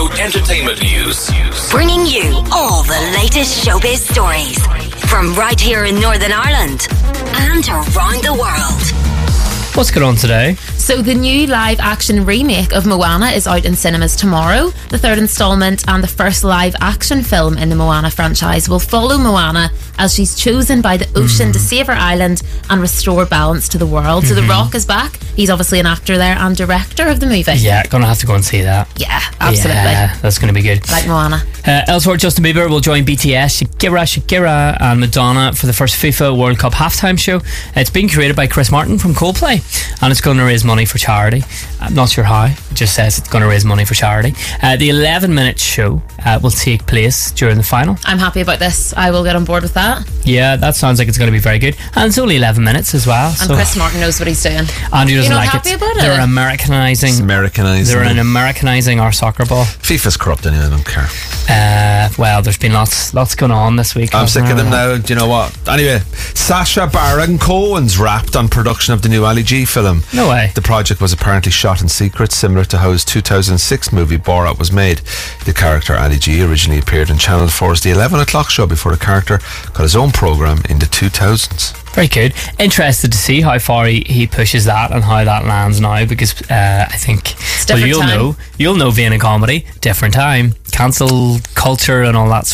Go Entertainment News. Bringing you all the latest showbiz stories from right here in Northern Ireland and around the world. What's going on today? So the new live-action remake of Moana is out in cinemas tomorrow. The third instalment and the first live-action film in the Moana franchise will follow Moana as she's chosen by the ocean to save her island and restore balance to the world. So The Rock is back. He's obviously an actor there and director of the movie. Yeah, gonna have to go and see that. Yeah, absolutely. Yeah, that's gonna be good. Like Moana. Elsewhere, Justin Bieber will join BTS, Shakira and Madonna for the first FIFA World Cup halftime show. It's being created by Chris Martin from Coldplay, and it's going to raise money for charity. I'm not sure how, it just says it's going to raise money for charity. The 11-minute show will take place during the final. I'm happy about this. I will get on board with that. Yeah, that sounds like it's going to be very good. And it's only 11 minutes as well. And so Chris Martin knows what he's doing. Andrew doesn't like happy it. about it? They're Americanizing our soccer ball. FIFA's corrupt anyway, I don't care. Well, there's been lots going on this week. I'm sick of them now. Do you know what? Anyway, Sacha Baron Cohen's wrapped on production of the new Ali G film. No way. The project was apparently shot in secret, similar to how his 2006 movie Borat was made. The character Ali G originally appeared in Channel 4's The 11 O'Clock Show before the character got his own programme in the 2000s. Very good. Interested to see how far he pushes that and how that lands now, because I think you'll know being a comedy, different time, cancel culture and all that